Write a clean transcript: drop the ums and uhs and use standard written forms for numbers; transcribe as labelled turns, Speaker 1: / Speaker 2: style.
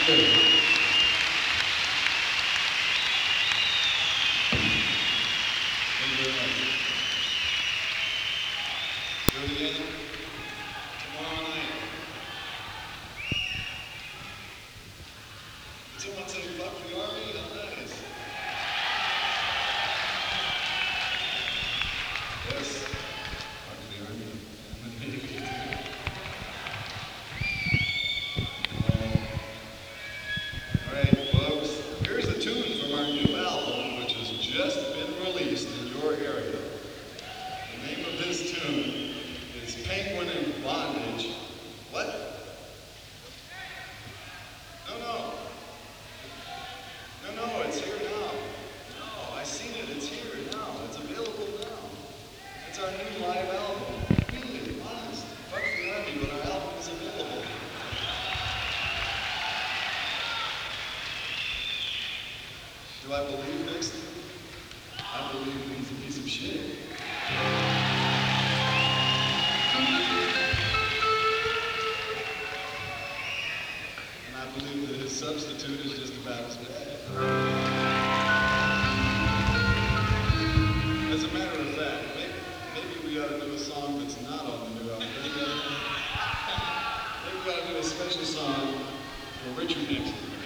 Speaker 1: Good. Thank you very much. Do it again. Tomorrow night. Did someone say fuck the army? Oh, nice. Yes. Fuck the army. And the Navy. All right, folks. Here's a tune from our new album, which has just been released in your area. The name of this tune is Penguin in Bondage. What? No, no. No, no, it's here now. No, I seen it. It's here now. It's available now. It's our new live album. Really, honest. Fuck the army, but our album is available. Do I believe next? I believe he's a piece of shit. And I believe that his substitute is just about as bad. As a matter of fact, maybe we ought to do a song that's not on the new album. Maybe we ought to do a special song for Richard Nixon.